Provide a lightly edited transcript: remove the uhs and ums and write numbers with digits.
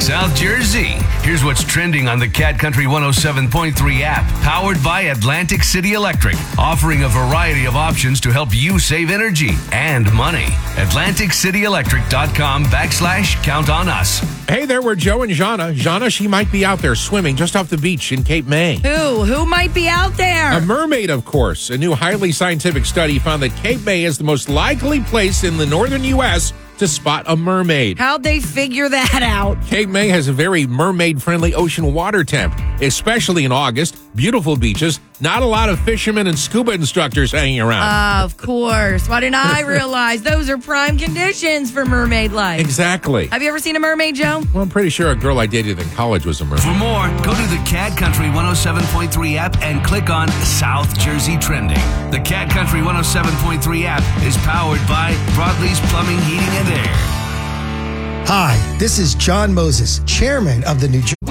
South Jersey. Here's what's trending on the Cat Country 107.3 app, powered by Atlantic City Electric, offering a variety of options to help you save energy and money. AtlanticCityElectric.com/count on us. Hey there, we're Joe and Jana. Jana, she might be out there swimming just off the beach in Cape May. Who might be out there? A mermaid, of course. A new highly scientific study found that Cape May is the most likely place in the northern U.S. to spot a mermaid. How'd they figure that out? Cape May has a very mermaid-friendly ocean water temp, especially in August. Beautiful beaches, not a lot of fishermen and scuba instructors hanging around. Of course. Why didn't I realize those are prime conditions for mermaid life? Exactly. Have you ever seen a mermaid, Joe? Well, I'm pretty sure a girl I dated in college was a mermaid. For more, go to the Cat Country 107.3 app and click on South Jersey Trending. The Cat Country 107.3 app is powered by Broadlee's Plumbing, Heating, and Air. Hi, this is John Moses, chairman of the New Jersey.